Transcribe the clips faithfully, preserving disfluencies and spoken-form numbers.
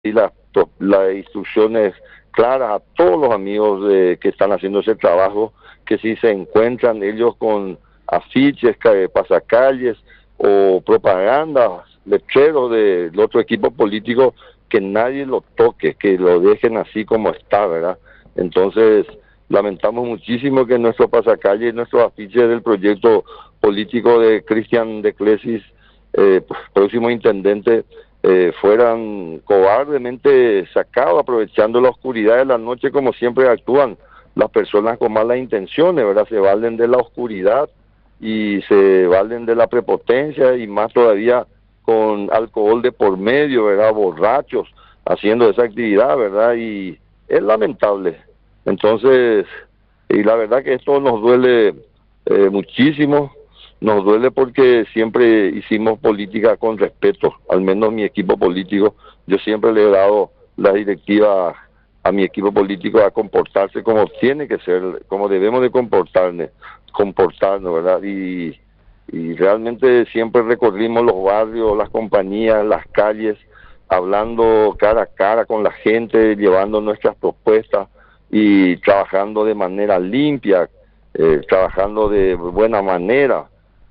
y las, las instrucciones claras a todos los amigos de, que están haciendo ese trabajo, que si se encuentran ellos con afiches, pasacalles o propagandas, letreros del otro equipo político, que nadie lo toque, que lo dejen así como está, ¿verdad? Entonces, lamentamos muchísimo que nuestro pasacalle y nuestros afiches del proyecto político de Cristian de Clesis, eh, próximo intendente, eh, fueran cobardemente sacados, aprovechando la oscuridad de la noche, como siempre actúan las personas con malas intenciones, ¿verdad? Se valen de la oscuridad y se valen de la prepotencia, y más todavía con alcohol de por medio, ¿verdad? Borrachos haciendo esa actividad, ¿verdad? Y es lamentable. Entonces, y la verdad que esto nos duele eh, muchísimo, nos duele porque siempre hicimos política con respeto, al menos mi equipo político. Yo siempre le he dado la directiva a mi equipo político a comportarse como tiene que ser, como debemos de comportarnos, comportarnos, ¿verdad? Y, y realmente siempre recorrimos los barrios, las compañías, las calles, hablando cara a cara con la gente, llevando nuestras propuestas y trabajando de manera limpia, eh, trabajando de buena manera.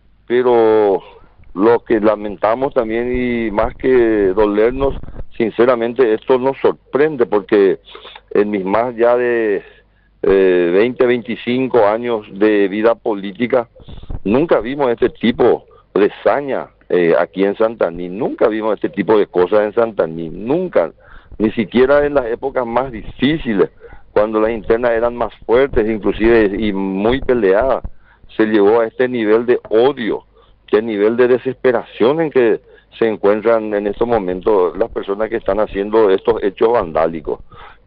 Pero lo que lamentamos también, y más que dolernos, sinceramente esto nos sorprende, porque en mis más ya de eh, veinte, veinticinco años de vida política, nunca vimos este tipo de saña eh, aquí en Santaní, nunca vimos este tipo de cosas en Santaní, nunca, ni siquiera en las épocas más difíciles, cuando las internas eran más fuertes inclusive y muy peleadas, se llegó a este nivel de odio, este nivel de desesperación en que se encuentran en estos momentos las personas que están haciendo estos hechos vandálicos.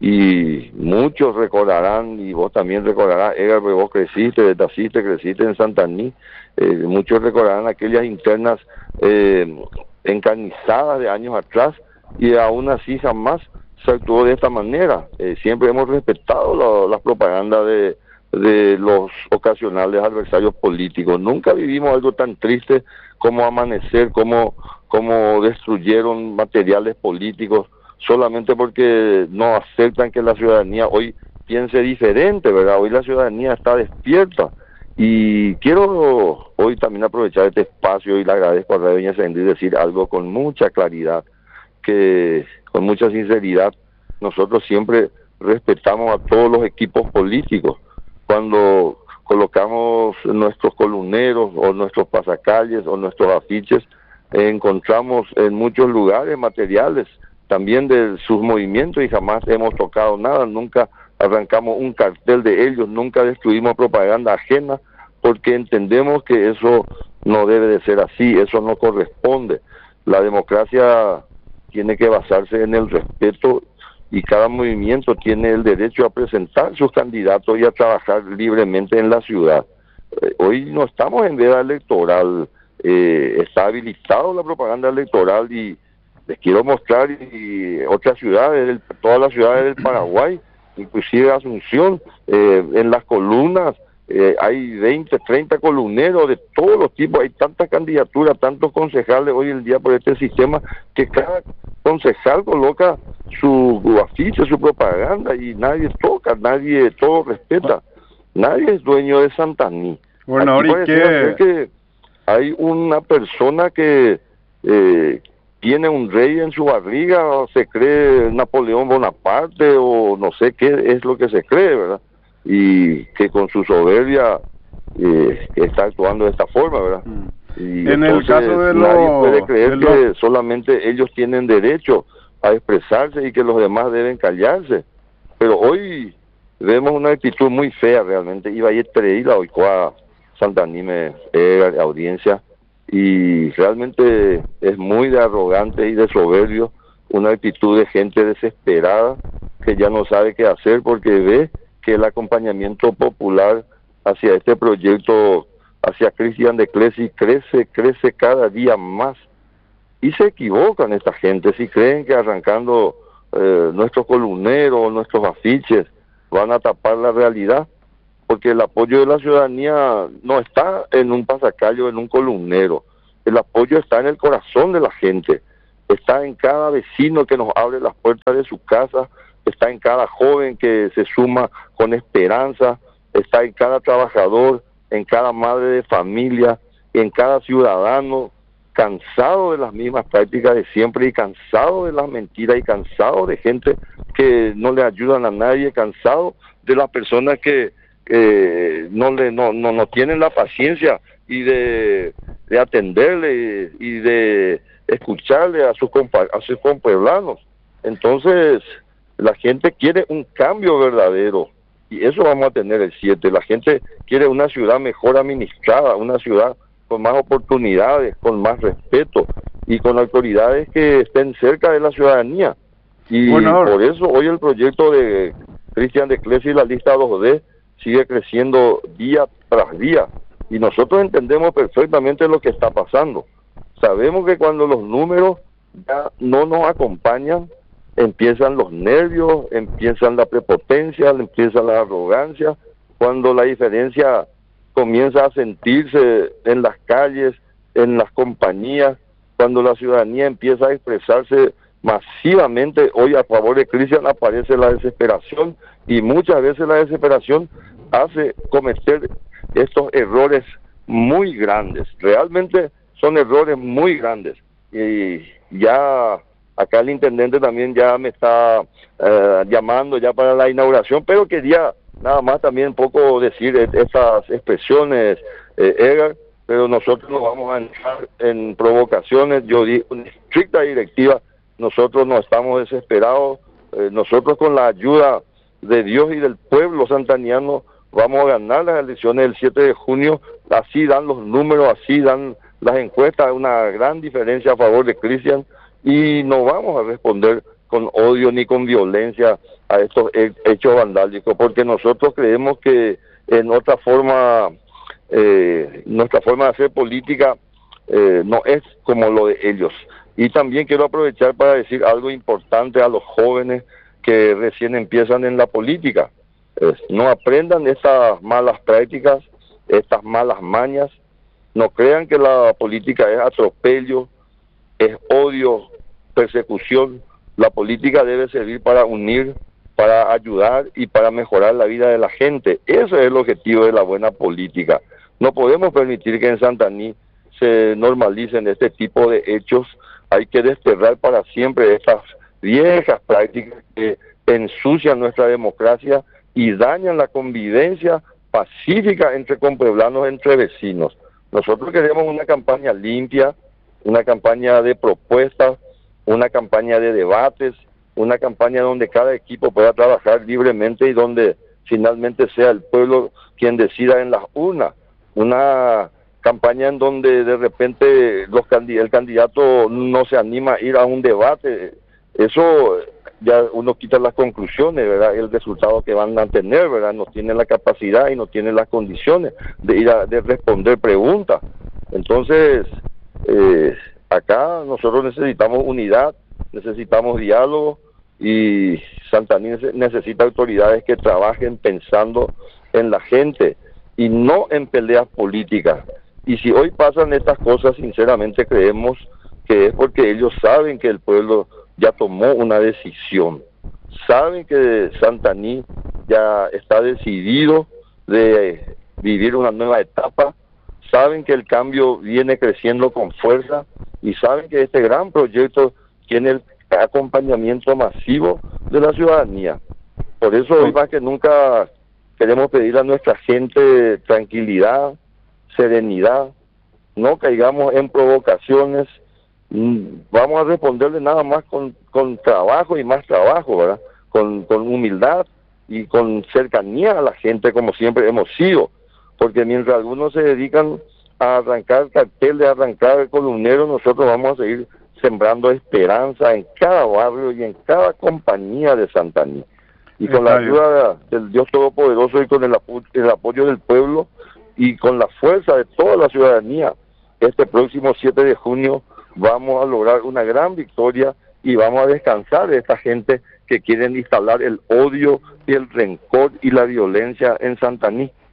Y muchos recordarán, y vos también recordarás, Edgar, vos creciste, naciste, creciste en Santaní, eh, muchos recordarán aquellas internas eh, encarnizadas de años atrás, y aún así jamás se actuó de esta manera. Eh, siempre hemos respetado la, la propaganda de de los ocasionales adversarios políticos. Nunca vivimos algo tan triste como Amanecer, como, como destruyeron materiales políticos, solamente porque no aceptan que la ciudadanía hoy piense diferente, ¿verdad? Hoy la ciudadanía está despierta. Y quiero hoy también aprovechar este espacio, y le agradezco a Radio Doña Sendí decir algo con mucha claridad, que con mucha sinceridad. Nosotros siempre respetamos a todos los equipos políticos. Cuando colocamos nuestros columneros o nuestros pasacalles o nuestros afiches, eh, encontramos en muchos lugares materiales también de sus movimientos, y jamás hemos tocado nada, nunca arrancamos un cartel de ellos, nunca destruimos propaganda ajena, porque entendemos que eso no debe de ser así, eso no corresponde. La democracia tiene que basarse en el respeto, y cada movimiento tiene el derecho a presentar sus candidatos y a trabajar libremente en la ciudad. Eh, hoy no estamos en veda electoral, eh, está habilitado la propaganda electoral, y les quiero mostrar y, y otras ciudades, del, todas las ciudades del Paraguay, inclusive Asunción, eh, en las columnas, eh, hay veinte, treinta columneros de todos los tipos, hay tantas candidaturas, tantos concejales hoy en día por este sistema, que cada concejal coloca su afiche, su propaganda, y nadie toca, nadie, todo respeta, nadie es dueño de Santaní. Bueno, Aquí ahora parece ser que hay una persona que eh, tiene un rey en su barriga, o se cree Napoleón Bonaparte, o no sé qué es lo que se cree, ¿verdad? Y que con su soberbia eh, está actuando de esta forma, ¿verdad? Mm. Y en el caso de nadie lo, puede creer de que lo... solamente ellos tienen derecho a expresarse y que los demás deben callarse. Pero hoy vemos una actitud muy fea realmente. Iba a ir treída hoy a Santanime, eh, audiencia, y realmente es muy de arrogante y de soberbio, una actitud de gente desesperada que ya no sabe qué hacer, porque ve que el acompañamiento popular hacia este proyecto, hacia Cristian de Clesis, crece, crece cada día más. Y se equivocan esta gente si creen que arrancando eh, nuestros columneros, nuestros afiches, van a tapar la realidad, porque el apoyo de la ciudadanía no está en un pasacalle o en un columnero, el apoyo está en el corazón de la gente. está en cada vecino que nos abre las puertas de su casa, está en cada joven que se suma con esperanza, está en cada trabajador, en cada madre de familia, en cada ciudadano cansado de las mismas prácticas de siempre y cansado de las mentiras y cansado de gente que no le ayudan a nadie, cansado de las personas que eh, no le no, no no tienen la paciencia y de, de atenderle y, y de escucharle a sus compa a sus compueblanos. Entonces la gente quiere un cambio verdadero y eso vamos a tener el siete. La gente quiere una ciudad mejor administrada, una ciudad con más oportunidades, con más respeto y con autoridades que estén cerca de la ciudadanía. Y bueno, por eso hoy el proyecto de Cristian de Clesi y la lista dos D sigue creciendo día tras día. Y nosotros entendemos perfectamente lo que está pasando. Sabemos que cuando los números ya no nos acompañan, empiezan los nervios, empiezan la prepotencia, empieza la arrogancia, cuando la diferencia comienza a sentirse en las calles, en las compañías, cuando la ciudadanía empieza a expresarse masivamente. Hoy a favor de Cristian aparece la desesperación y muchas veces la desesperación hace cometer estos errores muy grandes. Realmente son errores muy grandes. Y ya acá el intendente también ya me está eh, llamando ya para la inauguración, pero quería nada más también un poco decir esas expresiones, eh, Edgar, pero nosotros no vamos a entrar en provocaciones. Yo di una estricta directiva, nosotros no estamos desesperados, eh, nosotros con la ayuda de Dios y del pueblo santaniano vamos a ganar las elecciones el siete de junio, así dan los números, así dan las encuestas, una gran diferencia a favor de Cristian, y no vamos a responder con odio ni con violencia a estos hechos vandálicos, porque nosotros creemos que en otra forma, eh, nuestra forma de hacer política eh, no es como lo de ellos. Y también quiero aprovechar para decir algo importante a los jóvenes que recién empiezan en la política. Eh, no aprendan estas malas prácticas, estas malas mañas, no crean que la política es atropello, es odio, persecución. La política debe servir para unir, para ayudar y para mejorar la vida de la gente. Ese es el objetivo de la buena política. No podemos permitir que en Santaní se normalicen este tipo de hechos. Hay que desterrar para siempre estas viejas prácticas que ensucian nuestra democracia y dañan la convivencia pacífica entre compueblanos, entre vecinos. Nosotros queremos una campaña limpia, una campaña de propuestas, una campaña de debates, una campaña donde cada equipo pueda trabajar libremente y donde finalmente sea el pueblo quien decida en las urnas. Una campaña en donde de repente los candid- el candidato no se anima a ir a un debate. Eso ya uno quita las conclusiones, ¿verdad? El resultado que van a tener, ¿verdad? No tienen la capacidad y no tienen las condiciones de ir a de responder preguntas. Entonces, eh, acá nosotros necesitamos unidad, necesitamos diálogo y Santaní necesita autoridades que trabajen pensando en la gente y no en peleas políticas. Y si hoy pasan estas cosas, sinceramente creemos que es porque ellos saben que el pueblo ya tomó una decisión, saben que Santaní ya está decidido de vivir una nueva etapa, saben que el cambio viene creciendo con fuerza y saben que este gran proyecto tiene el acompañamiento masivo de la ciudadanía. Por eso hoy más que nunca queremos pedir a nuestra gente tranquilidad, serenidad, no caigamos en provocaciones. Vamos a responderle nada más con, con trabajo y más trabajo, ¿verdad? Con, con humildad y con cercanía a la gente, como siempre hemos sido, porque mientras algunos se dedican a arrancar carteles, a arrancar columneros, nosotros vamos a seguir sembrando esperanza en cada barrio y en cada compañía de Santaní. Y con la ayuda del Dios Todopoderoso y con el, apo el apoyo del pueblo y con la fuerza de toda la ciudadanía, este próximo siete de junio vamos a lograr una gran victoria y vamos a descansar de esta gente que quieren instalar el odio y el rencor y la violencia en Santaní.